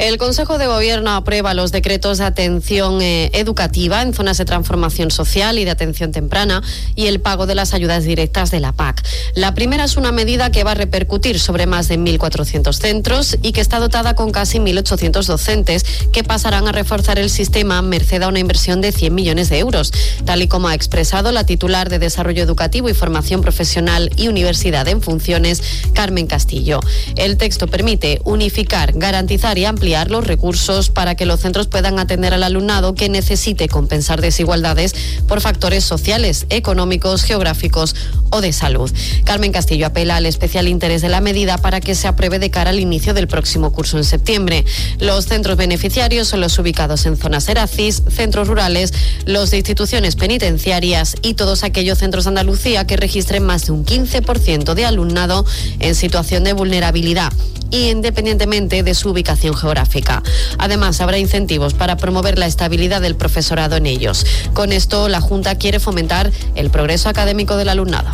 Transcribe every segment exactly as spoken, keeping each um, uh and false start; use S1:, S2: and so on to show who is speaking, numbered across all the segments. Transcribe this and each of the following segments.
S1: El Consejo de Gobierno aprueba los decretos de atención eh, educativa en zonas de transformación social y de atención temprana y el pago de las ayudas directas de la P A C. La primera es una medida que va a repercutir sobre más de mil cuatrocientos centros y que está dotada con casi mil ochocientos docentes que pasarán a reforzar el sistema merced a una inversión de cien millones de euros, tal y como ha expresado la titular de Desarrollo Educativo y Formación Profesional y Universidad en Funciones, Carmen Castillo. El texto permite unificar, garantizar y ampliar los recursos para que los centros puedan atender al alumnado que necesite compensar desigualdades por factores sociales, económicos, geográficos o de salud. Carmen Castillo apela al especial interés de la medida para que se apruebe de cara al inicio del próximo curso en septiembre. Los centros beneficiarios son los ubicados en zonas ERACIS, centros rurales, los de instituciones penitenciarias y todos aquellos centros de Andalucía que registren más de un quince por ciento de alumnado en situación de vulnerabilidad, y independientemente de su ubicación geográfica. Además, habrá incentivos para promover la estabilidad del profesorado en ellos. Con esto, la Junta quiere fomentar el progreso académico del alumnado.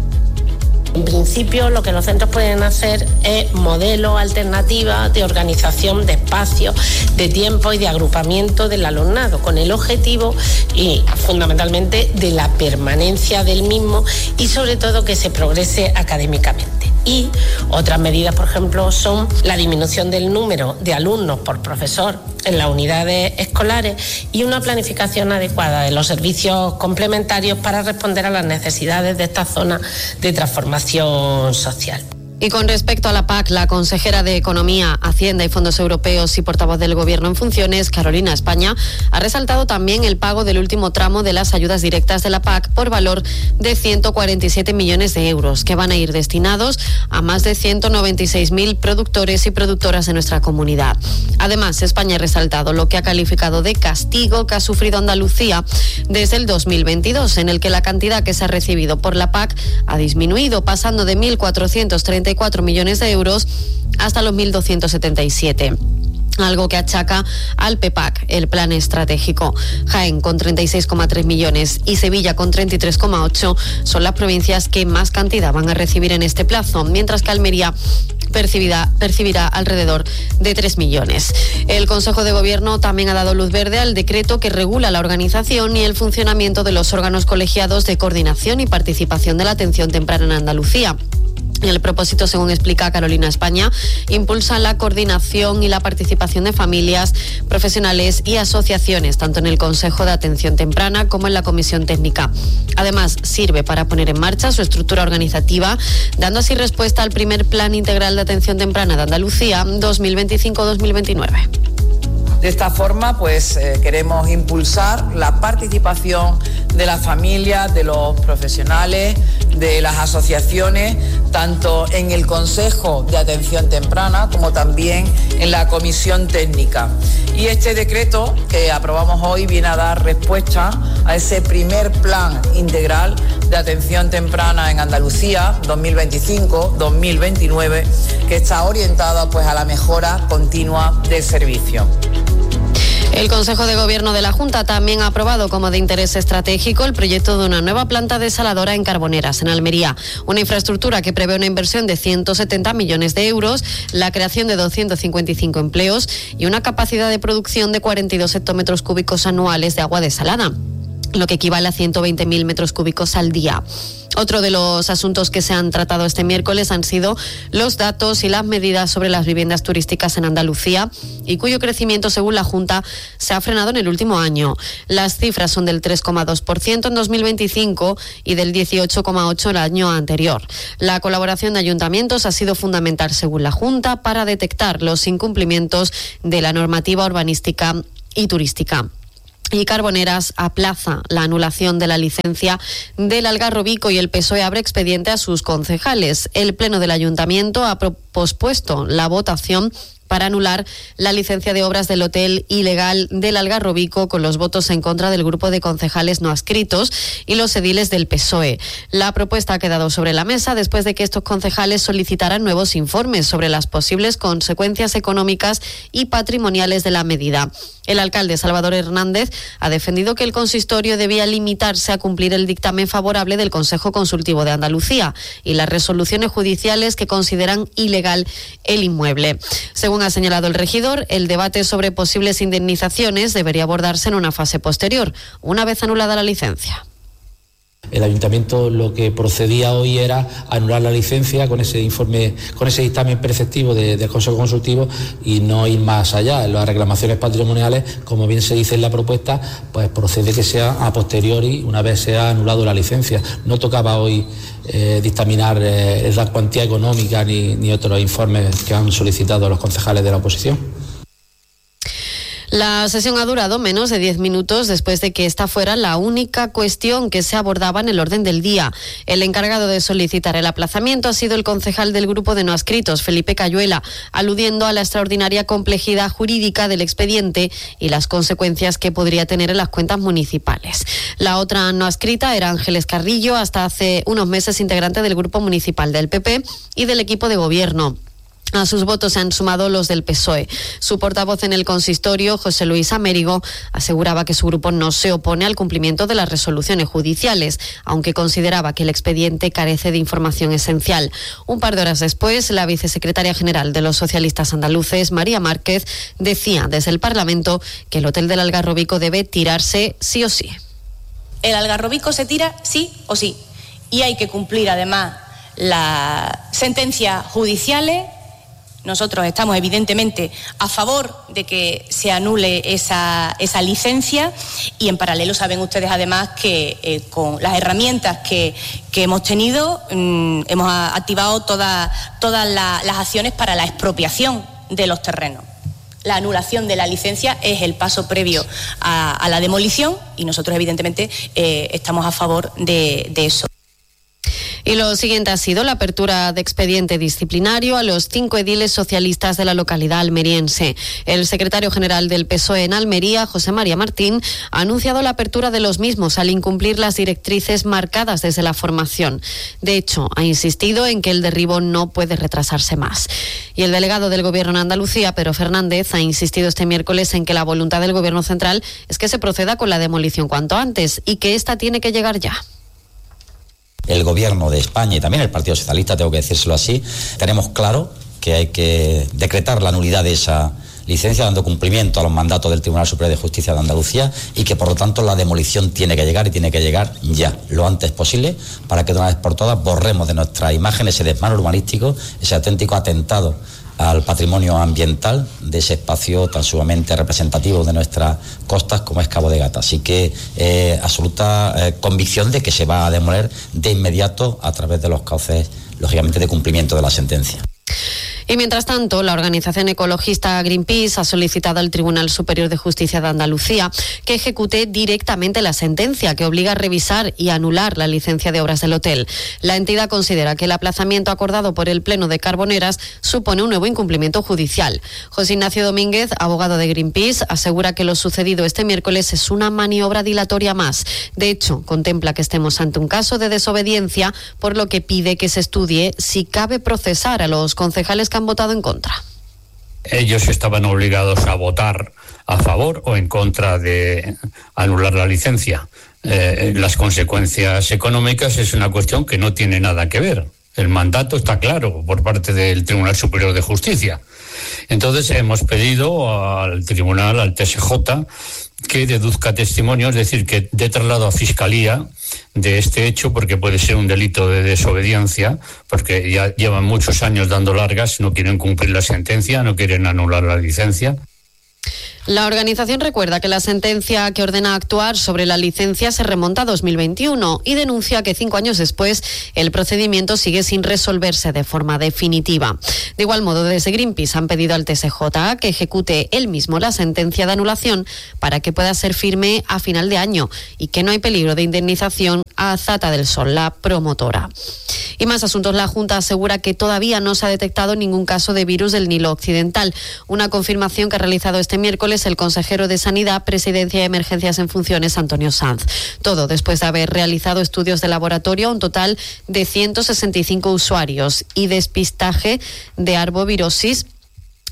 S2: En principio, lo que los centros pueden hacer es modelos, alternativas de organización de espacios, de tiempo y de agrupamiento del alumnado, con el objetivo y fundamentalmente de la permanencia del mismo y sobre todo que se progrese académicamente. Y otras medidas, por ejemplo, son la disminución del número de alumnos por profesor en las unidades escolares y una planificación adecuada de los servicios complementarios para responder a las necesidades de esta zona de transformación social.
S1: Y con respecto a la P A C, la consejera de Economía, Hacienda y Fondos Europeos y portavoz del Gobierno en funciones, Carolina España, ha resaltado también el pago del último tramo de las ayudas directas de la P A C por valor de ciento cuarenta y siete millones de euros, que van a ir destinados a más de ciento noventa y seis mil productores y productoras de nuestra comunidad. Además, España ha resaltado lo que ha calificado de castigo que ha sufrido Andalucía desde el dos mil veintidós, en el que la cantidad que se ha recibido por la P A C ha disminuido, pasando de mil cuatrocientos treinta y cuatro millones de euros hasta los mil doscientos setenta y siete. Algo que achaca al P E P A C, el plan estratégico. Jaén con treinta y seis coma tres millones y Sevilla con treinta y tres coma ocho son las provincias que más cantidad van a recibir en este plazo, mientras que Almería percibirá, percibirá alrededor de tres millones. El Consejo de Gobierno también ha dado luz verde al decreto que regula la organización y el funcionamiento de los órganos colegiados de coordinación y participación de la atención temprana en Andalucía. El propósito, según explica Carolina España, impulsa la coordinación y la participación de familias, profesionales y asociaciones, tanto en el Consejo de Atención Temprana como en la Comisión Técnica. Además, sirve para poner en marcha su estructura organizativa, dando así respuesta al primer Plan Integral de Atención Temprana de Andalucía dos mil veinticinco a dos mil veintinueve.
S3: De esta forma, pues eh, queremos impulsar la participación de las familias, de los profesionales, de las asociaciones, tanto en el Consejo de Atención Temprana como también en la Comisión Técnica. Y este decreto que aprobamos hoy viene a dar respuesta a ese primer Plan Integral de Atención Temprana en Andalucía dos mil veinticinco a dos mil veintinueve, que está orientado pues a la mejora continua del servicio.
S1: El Consejo de Gobierno de la Junta también ha aprobado como de interés estratégico el proyecto de una nueva planta desaladora en Carboneras, en Almería. Una infraestructura que prevé una inversión de ciento setenta millones de euros, la creación de doscientos cincuenta y cinco empleos y una capacidad de producción de cuarenta y dos hectómetros cúbicos anuales de agua desalada, lo que equivale a ciento veinte mil metros cúbicos al día. Otro de los asuntos que se han tratado este miércoles han sido los datos y las medidas sobre las viviendas turísticas en Andalucía y cuyo crecimiento, según la Junta, se ha frenado en el último año. Las cifras son del tres coma dos por ciento en dos mil veinticinco y del dieciocho coma ocho por ciento el año anterior. La colaboración de ayuntamientos ha sido fundamental, según la Junta, para detectar los incumplimientos de la normativa urbanística y turística. Y Carboneras aplaza la anulación de la licencia del Algarrobico y el P S O E abre expediente a sus concejales. El Pleno del Ayuntamiento ha pospuesto la votación para anular la licencia de obras del hotel ilegal del Algarrobico con los votos en contra del grupo de concejales no adscritos y los ediles del P S O E. La propuesta ha quedado sobre la mesa después de que estos concejales solicitaran nuevos informes sobre las posibles consecuencias económicas y patrimoniales de la medida. El alcalde Salvador Hernández ha defendido que el consistorio debía limitarse a cumplir el dictamen favorable del Consejo Consultivo de Andalucía y las resoluciones judiciales que consideran ilegal el inmueble. Según Según ha señalado el regidor, el debate sobre posibles indemnizaciones debería abordarse en una fase posterior, una vez anulada la licencia.
S4: El ayuntamiento lo que procedía hoy era anular la licencia con ese informe, con ese dictamen preceptivo de, del Consejo Consultivo y no ir más allá. En las reclamaciones patrimoniales, como bien se dice en la propuesta, pues procede que sea a posteriori, una vez se ha anulado la licencia. No tocaba hoy eh, dictaminar eh, la cuantía económica ni, ni otros informes que han solicitado los concejales de la oposición.
S1: La sesión ha durado menos de diez minutos después de que esta fuera la única cuestión que se abordaba en el orden del día. El encargado de solicitar el aplazamiento ha sido el concejal del grupo de no adscritos, Felipe Cayuela, aludiendo a la extraordinaria complejidad jurídica del expediente y las consecuencias que podría tener en las cuentas municipales. La otra no adscrita era Ángeles Carrillo, hasta hace unos meses integrante del grupo municipal del P P y del equipo de gobierno. A sus votos se han sumado los del P S O E. Su portavoz en el consistorio, José Luis Amérigo, aseguraba que su grupo no se opone al cumplimiento de las resoluciones judiciales, aunque consideraba que el expediente carece de información esencial. Un par de horas después, la vicesecretaria general de los socialistas andaluces, María Márquez, decía desde el Parlamento que el hotel del Algarrobico debe tirarse sí o sí.
S5: El Algarrobico se tira sí o sí. Y hay que cumplir además las sentencias judiciales. Nosotros estamos evidentemente a favor de que se anule esa, esa licencia y en paralelo saben ustedes además que eh, con las herramientas que, que hemos tenido mmm, hemos activado todas todas la, las acciones para la expropiación de los terrenos. La anulación de la licencia es el paso previo a, a la demolición y nosotros evidentemente eh, estamos a favor de, de eso.
S1: Y lo siguiente ha sido la apertura de expediente disciplinario a los cinco ediles socialistas de la localidad almeriense. El secretario general del P S O E en Almería, José María Martín, ha anunciado la apertura de los mismos al incumplir las directrices marcadas desde la formación. De hecho, ha insistido en que el derribo no puede retrasarse más. Y el delegado del Gobierno en Andalucía, Pedro Fernández, ha insistido este miércoles en que la voluntad del Gobierno central es que se proceda con la demolición cuanto antes y que esta tiene que llegar ya.
S6: El Gobierno de España y también el Partido Socialista, tengo que decírselo así, tenemos claro que hay que decretar la nulidad de esa licencia dando cumplimiento a los mandatos del Tribunal Superior de Justicia de Andalucía y que por lo tanto la demolición tiene que llegar y tiene que llegar ya, lo antes posible, para que de una vez por todas borremos de nuestra imagen ese desmán urbanístico, ese auténtico atentado al patrimonio ambiental de ese espacio tan sumamente representativo de nuestras costas como es Cabo de Gata. Así que eh, absoluta eh, convicción de que se va a demoler de inmediato a través de los cauces, lógicamente, de cumplimiento de la sentencia.
S1: Y mientras tanto, la organización ecologista Greenpeace ha solicitado al Tribunal Superior de Justicia de Andalucía que ejecute directamente la sentencia que obliga a revisar y anular la licencia de obras del hotel. La entidad considera que el aplazamiento acordado por el Pleno de Carboneras supone un nuevo incumplimiento judicial. José Ignacio Domínguez, abogado de Greenpeace, asegura que lo sucedido este miércoles es una maniobra dilatoria más. De hecho, contempla que estemos ante un caso de desobediencia, por lo que pide que se estudie si cabe procesar a los concejales que han votado en contra.
S7: Ellos estaban obligados a votar a favor o en contra de anular la licencia. Eh, las consecuencias económicas es una cuestión que no tiene nada que ver. El mandato está claro por parte del Tribunal Superior de Justicia. Entonces hemos pedido al Tribunal, al T S J, que deduzca testimonio, es decir, que dé traslado a Fiscalía de este hecho, porque puede ser un delito de desobediencia, porque ya llevan muchos años dando largas, no quieren cumplir la sentencia, no quieren anular la licencia.
S1: La organización recuerda que la sentencia que ordena actuar sobre la licencia se remonta a dos mil veintiuno y denuncia que cinco años después el procedimiento sigue sin resolverse de forma definitiva. De igual modo, desde Greenpeace han pedido al T S J que ejecute él mismo la sentencia de anulación para que pueda ser firme a final de año y que no hay peligro de indemnización a Zata del Sol, la promotora. Y más asuntos. La Junta asegura que todavía no se ha detectado ningún caso de virus del Nilo Occidental, una confirmación que ha realizado este miércoles el consejero de Sanidad, Presidencia y Emergencias en Funciones, Antonio Sanz. Todo después de haber realizado estudios de laboratorio a un total de ciento sesenta y cinco usuarios y despistaje de arbovirosis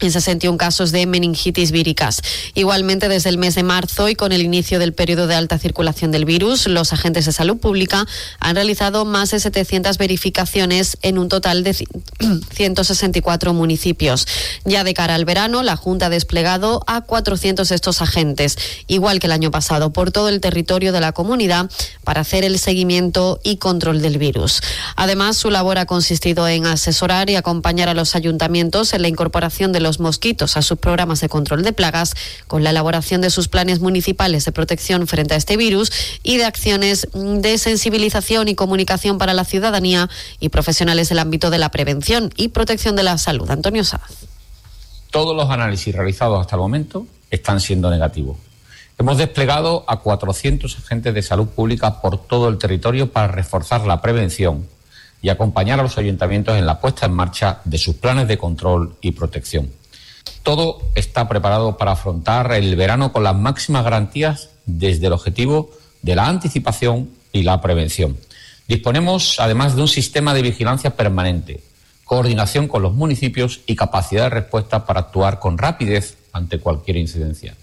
S1: en sesenta y un casos de meningitis víricas. Igualmente, desde el mes de marzo y con el inicio del periodo de alta circulación del virus, los agentes de salud pública han realizado más de setecientas verificaciones en un total de ciento sesenta y cuatro municipios. Ya de cara al verano, la Junta ha desplegado a cuatrocientos de estos agentes, igual que el año pasado, por todo el territorio de la comunidad para hacer el seguimiento y control del virus. Además, su labor ha consistido en asesorar y acompañar a los ayuntamientos en la incorporación de los mosquitos a sus programas de control de plagas, con la elaboración de sus planes municipales de protección frente a este virus y de acciones de sensibilización y comunicación para la ciudadanía y profesionales del ámbito de la prevención y protección de la salud. Antonio Sáez.
S8: Todos los análisis realizados hasta el momento están siendo negativos. Hemos desplegado a cuatrocientos agentes de salud pública por todo el territorio para reforzar la prevención y acompañar a los ayuntamientos en la puesta en marcha de sus planes de control y protección. Todo está preparado para afrontar el verano con las máximas garantías desde el objetivo de la anticipación y la prevención. Disponemos además de un sistema de vigilancia permanente, coordinación con los municipios y capacidad de respuesta para actuar con rapidez ante cualquier incidencia.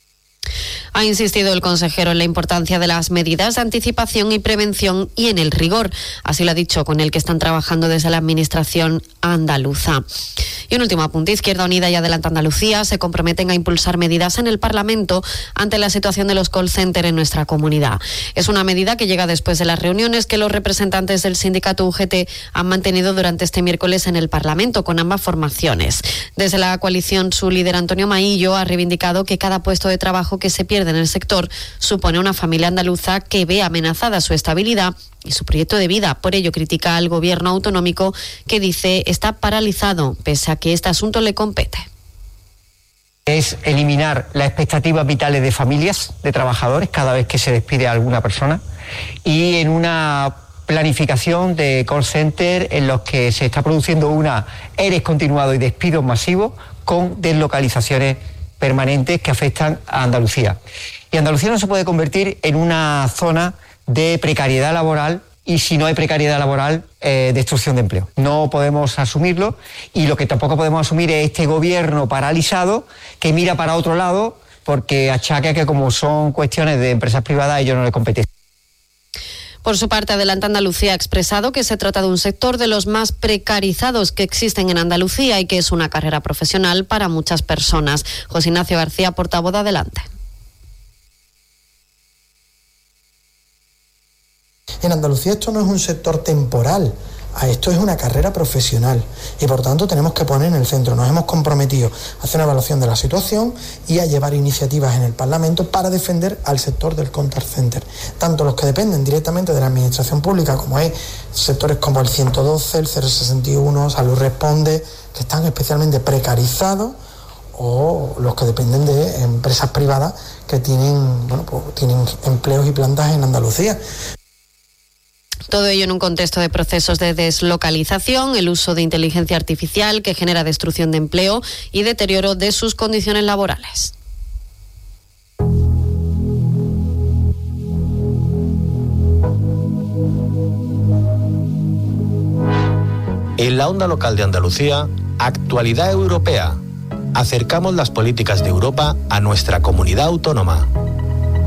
S1: Ha insistido el consejero en la importancia de las medidas de anticipación y prevención y en el rigor. Así lo ha dicho, con el que están trabajando desde la Administración andaluza. Y un último apunte. Izquierda Unida y Adelante Andalucía se comprometen a impulsar medidas en el Parlamento ante la situación de los call centers en nuestra comunidad. Es una medida que llega después de las reuniones que los representantes del sindicato U G T han mantenido durante este miércoles en el Parlamento con ambas formaciones. Desde la coalición, su líder Antonio Maillo ha reivindicado que cada puesto de trabajo que se pierde en el sector supone una familia andaluza que ve amenazada su estabilidad y su proyecto de vida. Por ello critica al gobierno autonómico, que dice está paralizado, pese a que este asunto le compete.
S9: Es eliminar las expectativas vitales de familias, de trabajadores, cada vez que se despide a alguna persona, y en una planificación de call center en los que se está produciendo una E R E S continuado y despidos masivos con deslocalizaciones permanentes que afectan a Andalucía. Y Andalucía no se puede convertir en una zona de precariedad laboral y, si no hay precariedad laboral, eh, destrucción de empleo. No podemos asumirlo, y lo que tampoco podemos asumir es este gobierno paralizado que mira para otro lado porque achaca que, como son cuestiones de empresas privadas, a ellos no les compete.
S1: Por su parte, Adelante Andalucía ha expresado que se trata de un sector de los más precarizados que existen en Andalucía y que es una carrera profesional para muchas personas. José Ignacio García, portavoz de Adelante.
S10: En Andalucía esto no es un sector temporal, esto es una carrera profesional y por tanto tenemos que poner en el centro. Nos hemos comprometido a hacer una evaluación de la situación y a llevar iniciativas en el Parlamento para defender al sector del contact center, tanto los que dependen directamente de la administración pública, como es sectores como el ciento doce, el cero sesenta y uno, Salud Responde, que están especialmente precarizados, o los que dependen de empresas privadas que tienen, bueno, pues, tienen empleos y plantas en Andalucía.
S1: Todo ello en un contexto de procesos de deslocalización, el uso de inteligencia artificial que genera destrucción de empleo y deterioro de sus condiciones laborales.
S11: En la onda local de Andalucía, actualidad europea. Acercamos las políticas de Europa a nuestra comunidad autónoma.